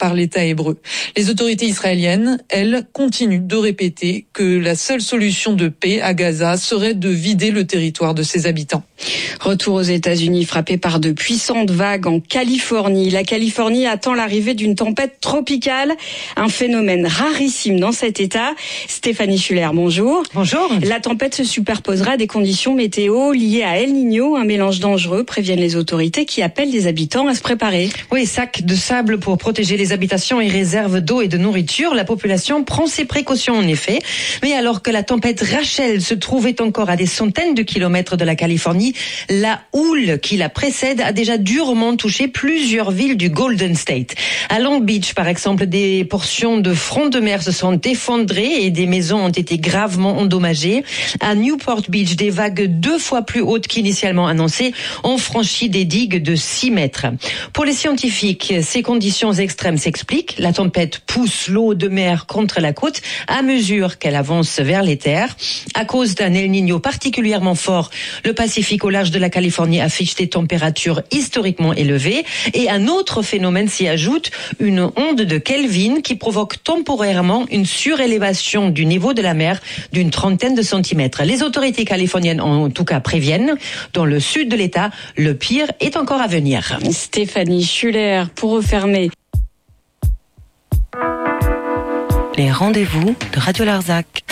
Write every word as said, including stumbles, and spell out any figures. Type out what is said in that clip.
par l'État hébreu. Les autorités israéliennes, elles, continuent de répéter que la seule solution de paix à Gaza serait de vider le territoire de ses habitants. Retour aux États-Unis, frappé par de puissantes vagues en Californie. La Californie attend l'arrivée d'une tempête tropicale, un phénomène rarissime dans cet État. Stéphanie Schuller, bonjour. Bonjour. La tempête se superposera à des conditions météo liées à El Niño, un mélange dangereux, préviennent les autorités qui appellent les habitants à se préparer. Oui, sac de sable pour protéger les habitations et réserves d'eau et de nourriture. La population prend ses précautions en effet. Mais alors que la tempête Rachel se trouvait encore à des centaines de kilomètres de la Californie, la houle qui la précède a déjà durement touché plusieurs villes du Golden State. À Long Beach, par exemple, des portions de front de mer se sont effondrées et des maisons ont été gravement endommagées. À Newport Beach, des vagues deux fois plus hautes qu'initialement annoncées ont franchi des digues de six mètres. Pour les scientifiques, ces conditions extrêmes s'expliquent. La tempête pousse l'eau de mer contre la côte à mesure qu'elle avance vers les terres. À cause d'un El Niño particulièrement fort, le Pacifique au large de la Californie affiche des températures historiquement élevées. Et un autre phénomène s'y ajoute, une onde de Kelvin qui provoque temporairement une surélévation du niveau de la mer d'une trentaine de centimètres. Les autorités californiennes en tout cas préviennent. Dans le sud de l'État, le pire est encore à venir. Stéphanie Schuller, pour refermer. Les rendez-vous de Radio Larzac.